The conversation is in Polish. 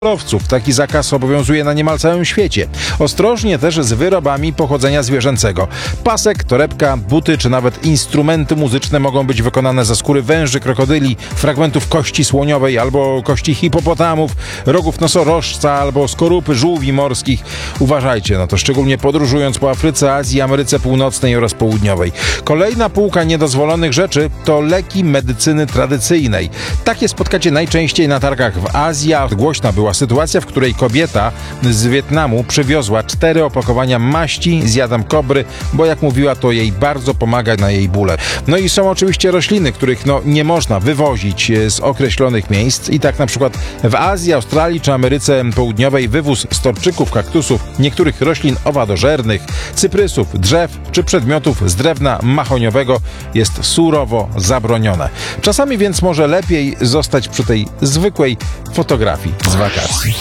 surowców. Taki zakaz obowiązuje na niemal całym świecie. Ostrożnie też z wyrobami pochodzenia zwierzęcego. Pasek, torebka, buty czy nawet instrumenty muzyczne mogą być wykonane ze skóry węży, krokodyli, fragmentów kości słoniowej albo kości hipopotamów, rogów nosorożca albo skorupy żółwi morskich. Uważajcie na to, szczególnie podróżując po Afryce, Azji, Ameryce Północnej oraz Południowej. Kolejna półka niedozwolonych rzeczy to leki medycyny tradycyjnej. Takie spotkacie najczęściej na targach w Azji. Głośna była sytuacja, w której kobieta z Wietnamu przywiozła 4 opakowania maści z jadem kobry, bo jak mówiła, to jej bardzo pomaga na jej bóle. No i są oczywiście rośliny, których nie można wywozić z określonych miejsc i tak na przykład w Azji, Australii czy Ameryce Południowej wywóz storczyków, kaktusów, niektórych roślin owadożernych, cyprysów, drzew czy przedmiotów z drewna mahoniowego jest surowo zabronione. Czasami więc może lepiej zostać przy tej zwykłej fotografii z wakacji.